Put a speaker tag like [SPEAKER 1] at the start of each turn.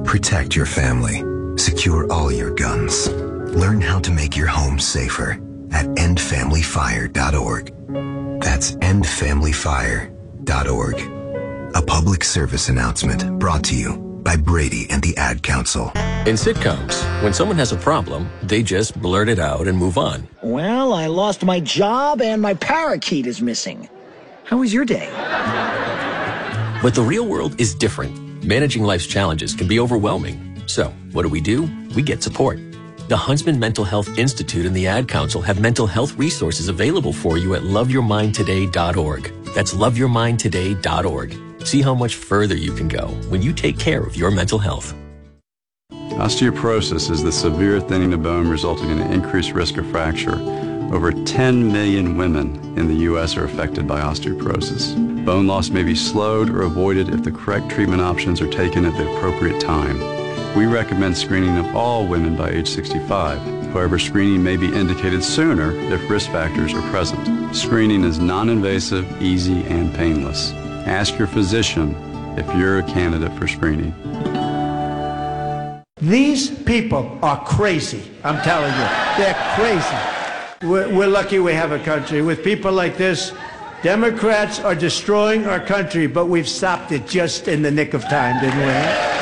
[SPEAKER 1] Protect your family. Secure all your guns. Learn how to make your home safer at endfamilyfire.org. That's endfamilyfire.org. A public service announcement brought to you by Brady and the Ad Council.
[SPEAKER 2] In sitcoms, when someone has a problem, they just blurt it out and move on.
[SPEAKER 3] Well, I lost my job and my parakeet is missing. How was your day?
[SPEAKER 2] But the real world is different. Managing life's challenges can be overwhelming. So, what do? We get support. The Huntsman Mental Health Institute and the Ad Council have mental health resources available for you at loveyourmindtoday.org. That's loveyourmindtoday.org. See how much further you can go when you take care of your mental health.
[SPEAKER 4] Osteoporosis is the severe thinning of bone resulting in an increased risk of fracture. Over 10 million women in the U.S. are affected by osteoporosis. Bone loss may be slowed or avoided if the correct treatment options are taken at the appropriate time. We recommend screening of all women by age 65. However, screening may be indicated sooner if risk factors are present. Screening is non-invasive, easy, and painless. Ask your physician if you're a candidate for screening.
[SPEAKER 5] These people are crazy, I'm telling you. They're crazy. We're lucky we have a country. With people like this, Democrats are destroying our country, but we've stopped it just in the nick of time, didn't we?